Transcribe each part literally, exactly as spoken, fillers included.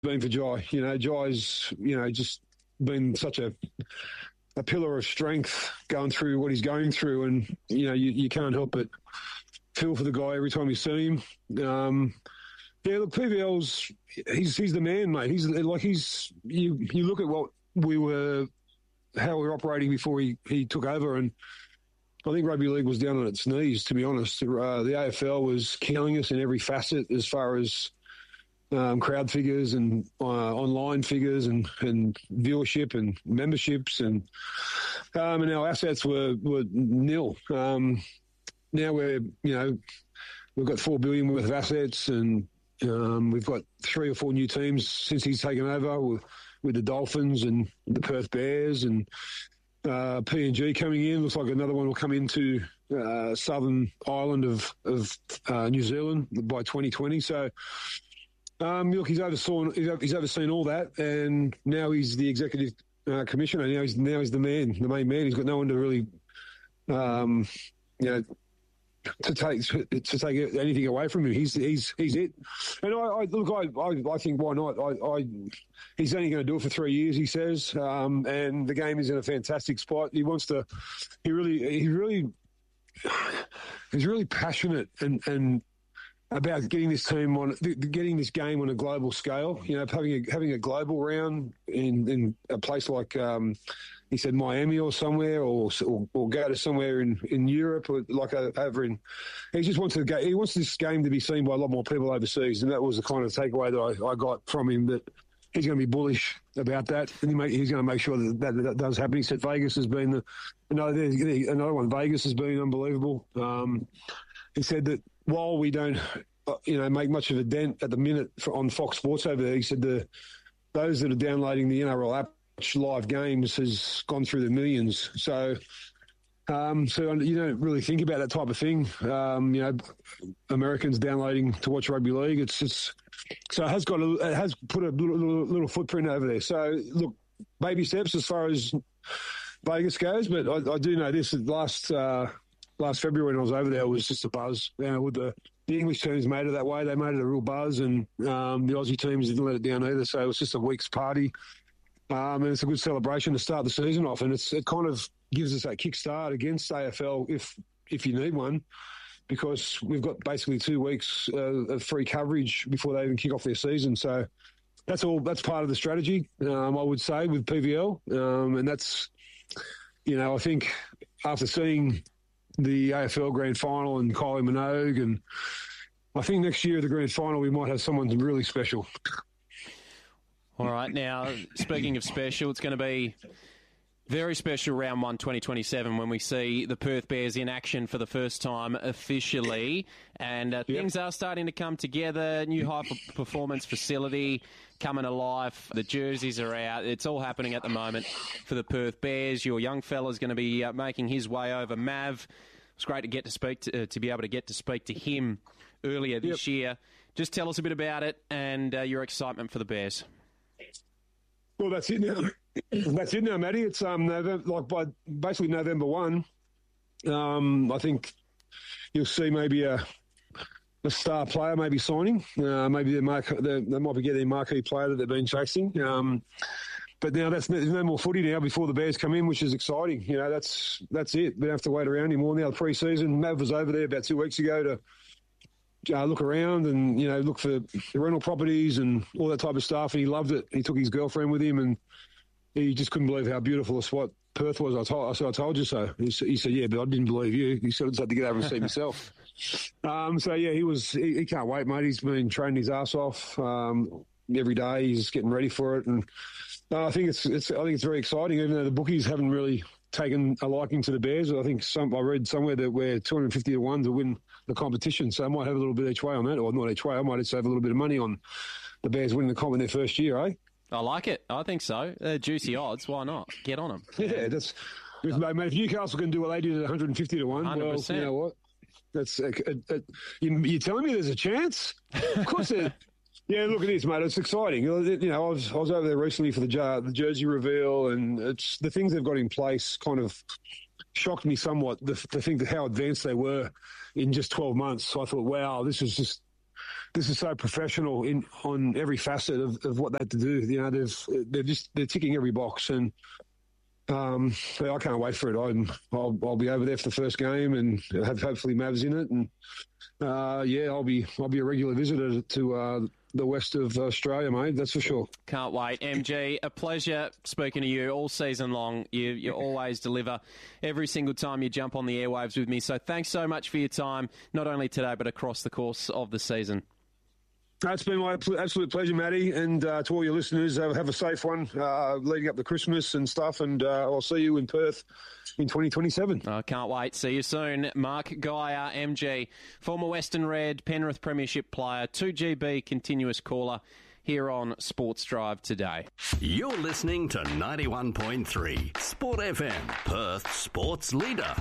been for Jai. You know, Jai's, you know, just been such a a pillar of strength going through what he's going through, and you know, you, you can't help but feel for the guy every time you see him. Um, yeah, look, P V L's he's he's the man, mate. He's like he's you you look at what we were, how we were operating before he, he took over, and I think rugby league was down on its knees, to be honest. Uh, the A F L was killing us in every facet as far as um, crowd figures and uh, online figures and, and viewership and memberships, and um, and our assets were, were nil. Um, now we're, you know, we've got four billion worth of assets, and um, we've got three or four new teams since he's taken over with, with the Dolphins and the Perth Bears, and Uh, P N G coming in. Looks like another one will come into uh, southern island of, of uh, New Zealand by twenty twenty. So, um, look, he's overseen, he's overseen all that, and now he's the executive uh, commissioner. Now he's now he's the man, the main man. He's got no one to really, um, you know, to take to take anything away from him. He's he's he's it. And I, I look, I, I I think why not? I, I he's only going to do it for three years, he says. Um, and the game is in a fantastic spot. He wants to. He really he really he's really passionate and and about getting this team on, getting this game on a global scale. You know, having a having a global round in in a place like. Um, He said Miami or somewhere, or or, or go to somewhere in, in Europe, or like a, over in. He just wants to go. He wants this game to be seen by a lot more people overseas, and that was the kind of takeaway that I, I got from him. That he's going to be bullish about that, and he make, he's going to make sure that, that that does happen. He said Vegas has been the another another one. Vegas has been unbelievable. Um, he said that while we don't, you know, make much of a dent at the minute for, on Fox Sports over there, he said the those that are downloading the N R L app. Live games has gone through the millions. So, um, so you don't really think about that type of thing. Um, you know, Americans downloading to watch rugby league. It's just so it has got a, it has put a little, little, little footprint over there. So look, baby steps as far as Vegas goes. But I, I do know this. Last uh, last February when I was over there, it was just a buzz. You know, with the the English teams made it that way. They made it a real buzz, and um, the Aussie teams didn't let it down either. So it was just a week's party. Um, and it's a good celebration to start the season off, and it's, it kind of gives us that kickstart against A F L if if you need one, because we've got basically two weeks uh, of free coverage before they even kick off their season. So that's all. That's part of the strategy, um, I would say, with P V L, um, and that's, you know, I think after seeing the A F L Grand Final and Kylie Minogue, and I think next year at the Grand Final we might have someone really special. All right, now, speaking of special, it's going to be very special round one twenty twenty-seven when we see the Perth Bears in action for the first time officially. And uh, yep. Things are starting to come together. New high-performance facility coming alive. The jerseys are out. It's all happening at the moment for the Perth Bears. Your young fella's going to be uh, making his way over. Mav, it's great to get to speak to, uh, to be able to get to speak to him earlier this yep. year. Just tell us a bit about it and uh, your excitement for the Bears. Well, that's it now. That's it now, Matty. It's um November, like by basically November one. Um, I think you'll see maybe a a star player maybe signing. Uh, maybe they mark they, they might be getting a marquee player that they've been chasing. Um, but now that's there's no more footy now before the Bears come in, which is exciting. You know, that's that's it. We don't have to wait around anymore now. The pre-season, Mav was over there about two weeks ago to. Uh, look around and, you know, look for rental properties and all that type of stuff. And he loved it. He took his girlfriend with him, and he just couldn't believe how beautiful a spot Perth was. I told, I said, I told you so. He, he said, yeah, but I didn't believe you. He said, I just had to get over and see myself. Um, so, yeah, he was, he, he can't wait, mate. He's been training his ass off um, every day. He's getting ready for it. And uh, I think it's, it's, I think it's very exciting, even though the bookies haven't really taken a liking to the Bears. I think some, I read somewhere that we're two hundred fifty to one to win the competition, so I might have a little bit each way on that, or not each way. I might just have a little bit of money on the Bears winning the comp in their first year, eh? I like it. I think so. Uh, juicy odds. Why not? Get on them. Yeah, that's. If, mate, if Newcastle can do what they did at one hundred fifty to one, one hundred percent. Well, you know what? That's uh, uh, uh, you, you're telling me there's a chance? Of course there. Yeah, look at this, mate. It's exciting. You know, I was I was over there recently for the the jersey reveal, and it's the things they've got in place kind of shocked me somewhat. The, to think that how advanced they were in just twelve months. So I thought, wow, this is just this is so professional in on every facet of, of what they have to do. You know, they've they're just they're ticking every box, and um, I can't wait for it. I'm, I'll I'll be over there for the first game, and have hopefully Mavs in it, and uh, yeah, I'll be I'll be a regular visitor to uh, the west of Australia, mate. That's for sure. Can't wait. M G, a pleasure speaking to you all season long. You you always deliver every single time you jump on the airwaves with me. So thanks so much for your time, not only today but across the course of the season. It's been my absolute pleasure, Matty, and uh, to all your listeners, uh, have a safe one uh, leading up to Christmas and stuff, and uh, I'll see you in Perth in twenty twenty-seven. I can't wait. See you soon. Mark Geyer, M G, former Western Red, Penrith Premiership player, two G B continuous caller here on Sports Drive today. You're listening to ninety-one point three Sport F M, Perth Sports Leader.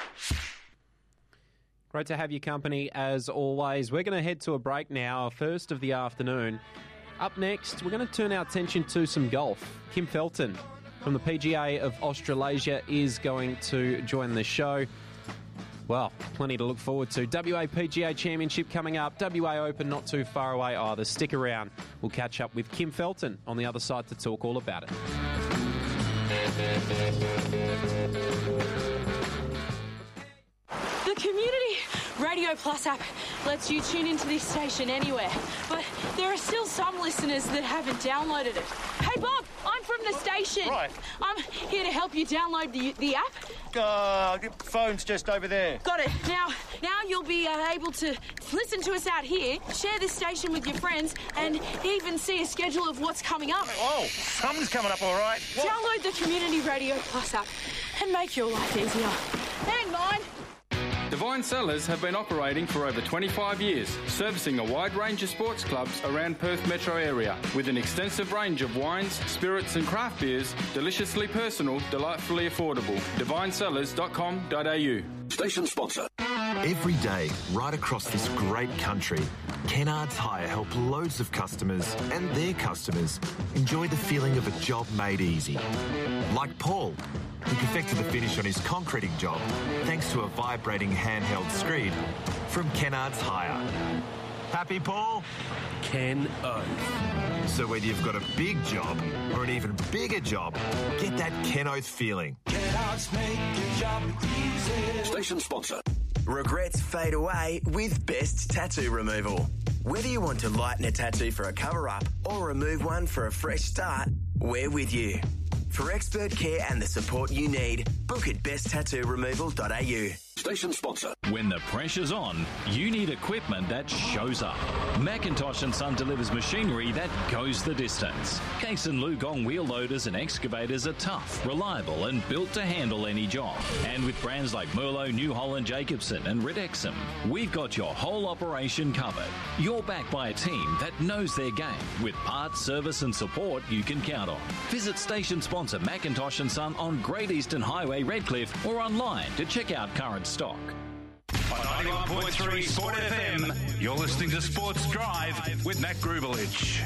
Great to have your company as always. We're going to head to a break now, our first of the afternoon. Up next, we're going to turn our attention to some golf. Kim Felton from the P G A of Australasia is going to join the show. Well, plenty to look forward to. W A P G A Championship coming up. W A Open not too far away either. Stick around. We'll catch up with Kim Felton on the other side to talk all about it. The Community Radio Plus app lets you tune into this station anywhere, but there are still some listeners that haven't downloaded it. Hey Bob, I'm from the station. Right. I'm here to help you download the the app. Uh, the phone's just over there. Got it. Now, now you'll be uh, able to listen to us out here, share this station with your friends, and even see a schedule of what's coming up. Oh, something's coming up all right. What? Download the Community Radio Plus app and make your life easier. Hang on. Divine Cellars have been operating for over twenty-five years, servicing a wide range of sports clubs around Perth metro area with an extensive range of wines, spirits and craft beers, deliciously personal, delightfully affordable. divine cellars dot com dot a u. Station sponsor. Every day, right across this great country, Kennards Hire help loads of customers and their customers enjoy the feeling of a job made easy. Like Paul, who perfected the finish on his concreting job thanks to a vibrating handheld screed from Kennards Hire. Happy, Paul? Ken Oath. So whether you've got a big job or an even bigger job, get that Ken Oath feeling. Kennards make your job easy. Station sponsor. Regrets fade away with Best Tattoo Removal. Whether you want to lighten a tattoo for a cover-up or remove one for a fresh start, we're with you. For expert care and the support you need, book at best tattoo removal dot a u. Station sponsor. When the pressure's on, you need equipment that shows up. Macintosh and Son delivers machinery that goes the distance. Case and Lugong wheel loaders and excavators are tough, reliable and built to handle any job. And with brands like Merlot, New Holland, Jacobson and Ridexum, we've got your whole operation covered. You're backed by a team that knows their game with parts, service and support you can count on. Visit station sponsor Macintosh and Son on Great Eastern Highway, Redcliffe, or online to check out current stock. On ninety-one point three Sport F M, you're listening to Sports Drive with Matt Grubelich.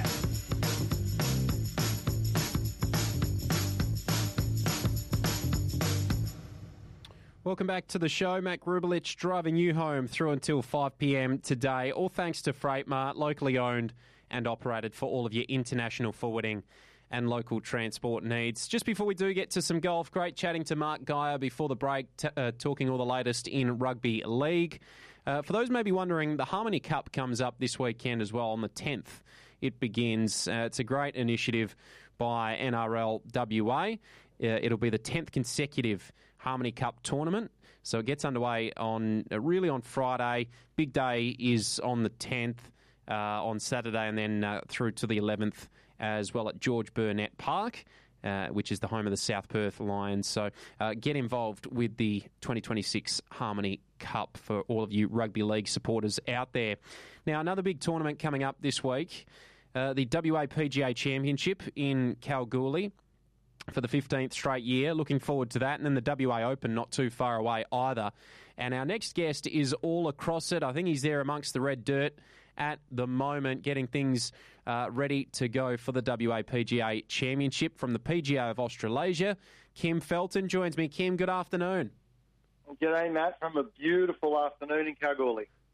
Welcome back to the show. Matt Grubelich driving you home through until five p m today, all thanks to Freightmart, locally owned and operated for all of your international forwarding and local transport needs. Just before we do get to some golf, great chatting to Mark Geyer before the break, t- uh, talking all the latest in rugby league. Uh, for those maybe wondering, the Harmony Cup comes up this weekend as well on the tenth. It begins. Uh, it's a great initiative by N R L W A. Uh, it'll be the tenth consecutive Harmony Cup tournament. So it gets underway on uh, really on Friday. Big day is on the tenth, uh, on Saturday, and then uh, through to the eleventh as well at George Burnett Park, uh, which is the home of the South Perth Lions. So uh, get involved with the twenty twenty-six Harmony Cup for all of you rugby league supporters out there. Now, another big tournament coming up this week, uh, the W A P G A Championship in Kalgoorlie for the fifteenth straight year. Looking forward to that. And then the W A Open not too far away either. And our next guest is all across it. I think he's there amongst the red dirt at the moment, getting things uh, ready to go for the W A P G A Championship from the P G A of Australasia. Kim Felton joins me. Kim, good afternoon. G'day, Matt, from a beautiful afternoon in Kalgoorlie.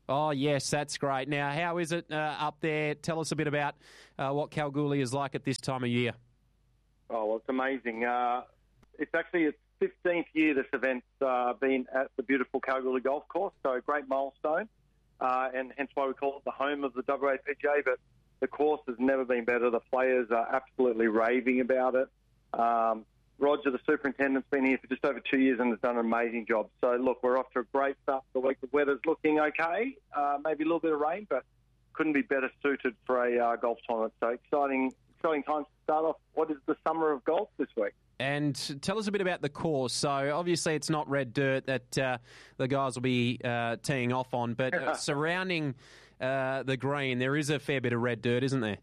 Oh, yes, that's great. Now, how is it uh, up there? Tell us a bit about uh, what Kalgoorlie is like at this time of year. Oh, well, it's amazing. Uh, it's actually its fifteenth year this event's uh, been at the beautiful Kalgoorlie Golf Course, so a great milestone, uh, and hence why we call it the home of the W A P G A, but the course has never been better. The players are absolutely raving about it. Um, Roger, the superintendent's been here for just over two years and has done an amazing job. So, look, we're off to a great start for the week. The weather's looking okay, uh, maybe a little bit of rain, but couldn't be better suited for a uh, golf tournament. So exciting, exciting times to start off what is the summer of golf this week. And tell us a bit about the course. So obviously it's not red dirt that uh, the guys will be uh, teeing off on, but uh, surrounding uh, the green, there is a fair bit of red dirt, isn't there?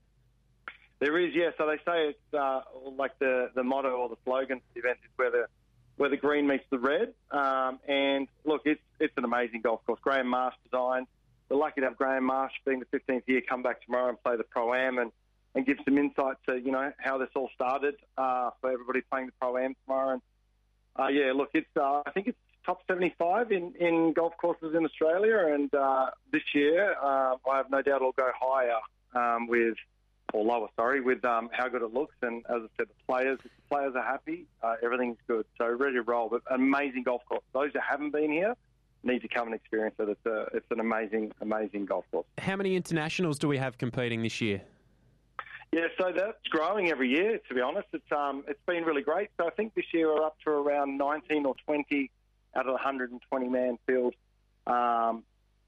There is, yeah. So they say it's uh, like the, the motto or the slogan for the event is where the where the green meets the red. Um, and look, it's it's an amazing golf course. Graham Marsh designed. We're lucky to have Graham Marsh, being the fifteenth year, come back tomorrow and play the Pro-Am and, and give some insight to, you know, how this all started uh, for everybody playing the Pro-Am tomorrow. And uh, yeah, look, it's uh, I think it's top seventy-five in, in golf courses in Australia, and uh, this year uh, I have no doubt it'll go higher um, with. Or lower, sorry, with um, how good it looks. And as I said, the players, the players are happy. Uh, everything's good. So ready to roll. But an amazing golf course. Those that haven't been here need to come and experience it. It's, a, it's an amazing, amazing golf course. How many internationals do we have competing this year? Yeah, so that's growing every year, to be honest. It's um, it's been really great. So I think this year we're up to around nineteen or twenty out of the one hundred twenty man field. Um,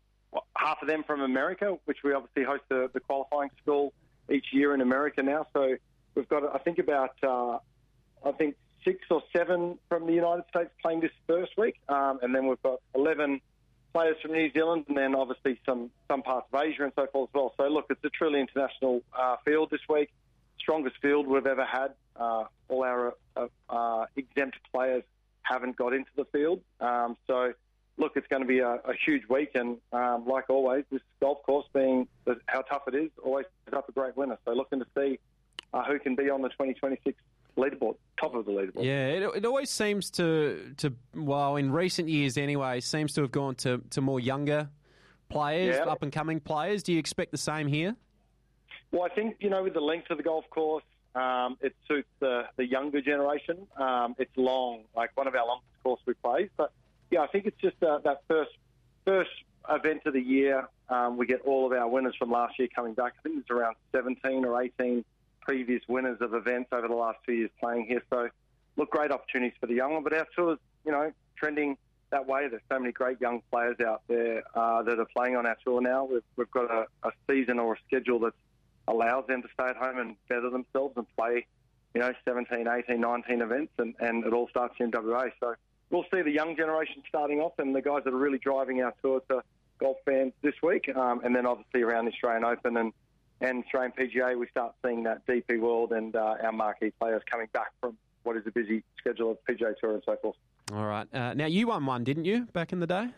half of them from America, which we obviously host the, the qualifying school each year in America now. So we've got, I think, about, uh, I think, six or seven from the United States playing this first week. Um, and then we've got eleven players from New Zealand, and then obviously some, some parts of Asia and so forth as well. So, look, it's a truly international uh, field this week. Strongest field we've ever had. Uh, all our uh, uh, exempt players haven't got into the field. Um, so, look, it's going to be a, a huge week, and um, like always, this golf course being how tough it is, always puts up a great winner. So looking to see uh, who can be on the twenty twenty-six leaderboard, top of the leaderboard. Yeah, it, it always seems to, to, well, in recent years anyway, seems to have gone to, to more younger players, yeah. up-and-coming players. Do you expect the same here? Well, I think, you know, with the length of the golf course, um, it suits the, the younger generation. Um, it's long, like one of our longest courses we play, but yeah, I think it's just uh, that first first event of the year. Um, we get all of our winners from last year coming back. I think there's around seventeen or eighteen previous winners of events over the last two years playing here. So, look, great opportunities for the young one. But our tour's, you know, trending that way. There's so many great young players out there uh, that are playing on our tour now. We've, we've got a, a season or a schedule that allows them to stay at home and better themselves and play, you know, seventeen, eighteen, nineteen events, and, and it all starts here in W A. So we'll see the young generation starting off and the guys that are really driving our tour to golf fans this week. Um, and then obviously around the Australian Open and, and Australian P G A, we start seeing that D P World and uh, our marquee players coming back from what is a busy schedule of P G A Tour and so forth. All right. Uh, now, you won one, didn't you, back in the day?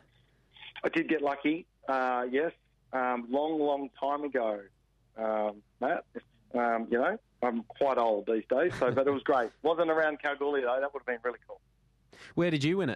I did get lucky, uh, yes. Um, long, long time ago, um, Matt. Um, you know, I'm quite old these days, so but it was great. Wasn't around Kalgoorlie, though. That would have been really cool. Where did you win it?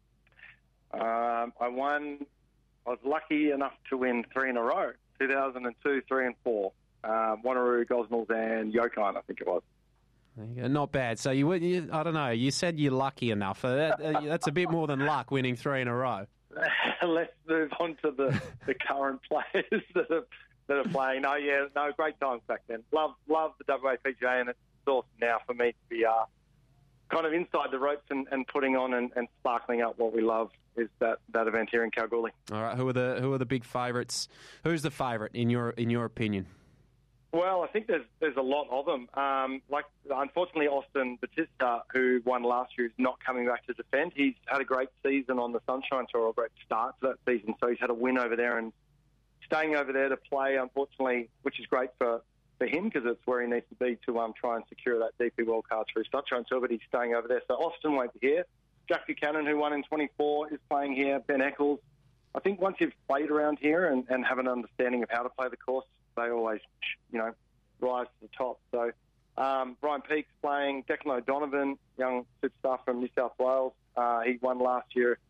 Um, I won. I was lucky enough to win three in a row: two thousand two, three, and four. Um, Wanneroo, Gosnells, and Yokine, I think it was. There you go. Not bad. So you, you, I don't know. You said you're lucky enough. Uh, that, uh, that's a bit more than luck, winning three in a row. Let's move on to the, the current players that are that are playing. No, yeah, no, great times back then. Love, love the W A P G A, and it's awesome now for me to be. Uh, kind of inside the ropes and, and putting on and, and sparkling up what we love is that, that event here in Kalgoorlie. All right, who are the who are the big favourites? Who's the favourite in your in your opinion? Well, I think there's there's a lot of them. Um, like unfortunately, Austin Batista, who won last year, is not coming back to defend. He's had a great season on the Sunshine Tour, a great start to that season. So he's had a win over there and staying over there to play. Unfortunately, which is great for. for him, because it's where he needs to be to um, try and secure that D P World card through Sunshine Tour, but he's staying over there. So Austin won't be here. Jack Buchanan, who won in twenty-four, is playing here. Ben Eccles. I think once you've played around here and, and have an understanding of how to play the course, they always, you know, rise to the top. So um, Brian Peake's playing. Declan O'Donovan, young superstar from New South Wales. Uh, he won last year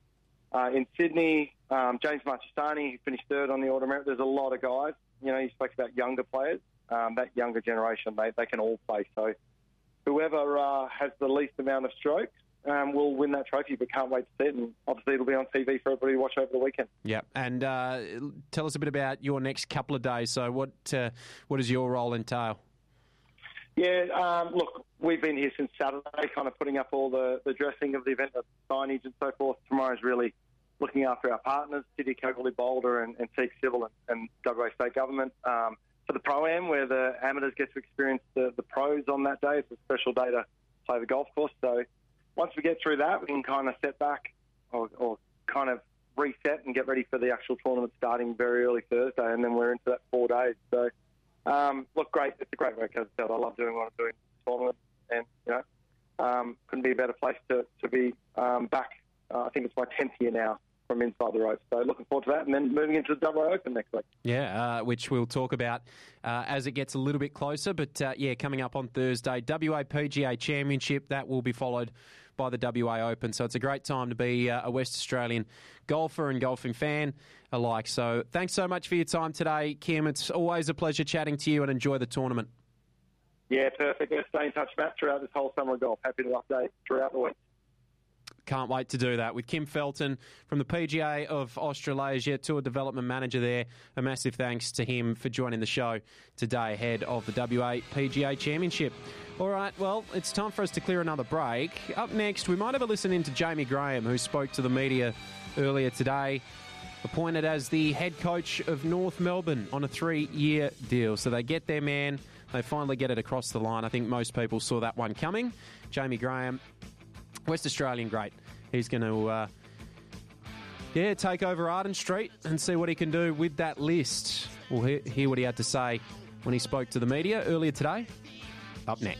Uh, in Sydney, um, James Marchesani, who finished third on the Order Merit. There's a lot of guys. You know, you spoke about younger players. Um, that younger generation, they, they can all play. So whoever uh, has the least amount of strokes um, will win that trophy, but can't wait to see it. And obviously it'll be on T V for everybody to watch over the weekend. Yeah, and uh, tell us a bit about your next couple of days. So what uh, what does your role entail? Yeah, um, look, we've been here since Saturday, kind of putting up all the, the dressing of the event, the signage and so forth. Tomorrow's really looking after our partners, City Kalgoorlie Boulder and, and Seek Civil and, and W A State Government. Um, for the Pro-Am, where the amateurs get to experience the, the pros on that day, it's a special day to play the golf course. So once we get through that, we can kind of set back or, or kind of reset and get ready for the actual tournament starting very early Thursday, and then we're into that four days. So, um, look, great. It's a great work, as I said. I love doing what I'm doing in the tournament, and, you know, um, couldn't be a better place to, to be um, back. Uh, I think it's my tenth year now from inside the ropes. So looking forward to that, and then moving into the W A Open next week. Yeah, uh, which we'll talk about uh, as it gets a little bit closer. But, uh, yeah, coming up on Thursday, W A P G A Championship, that will be followed by the W A Open. So it's a great time to be uh, a West Australian golfer and golfing fan alike. So thanks so much for your time today, Kim. It's always a pleasure chatting to you, and enjoy the tournament. Yeah, perfect. Let's stay in touch, Matt, throughout this whole summer of golf. Happy to update throughout the week. Can't wait to do that with Kim Felton from the P G A of Australasia, Tour Development Manager there. A massive thanks to him for joining the show today ahead of the W A P G A Championship. All right, well, it's time for us to clear another break. Up next, we might have a listen in to Jamie Graham, who spoke to the media earlier today, appointed as the head coach of North Melbourne on a three-year deal. So they get their man, they finally get it across the line. I think most people saw that one coming. Jamie Graham, West Australian great. He's going to, uh, yeah, take over Arden Street and see what he can do with that list. We'll hear, hear what he had to say when he spoke to the media earlier today. Up next.